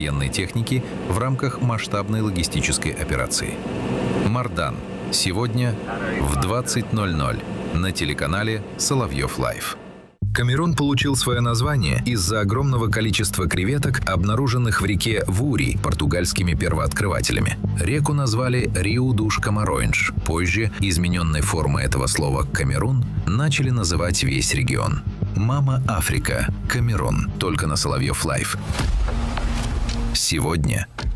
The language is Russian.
военной техники в рамках масштабной логистической операции. Мардан. Сегодня в 20:00 на телеканале Соловьев Лайв. Камерун получил свое название из-за огромного количества креветок, обнаруженных в реке Вури португальскими первооткрывателями. Реку назвали Риу-душ-Камароинш. Позже измененной формы этого слова «Камерун» начали называть весь регион. «Мама Африка. Камерун». Только на Соловьев Лайв. Сегодня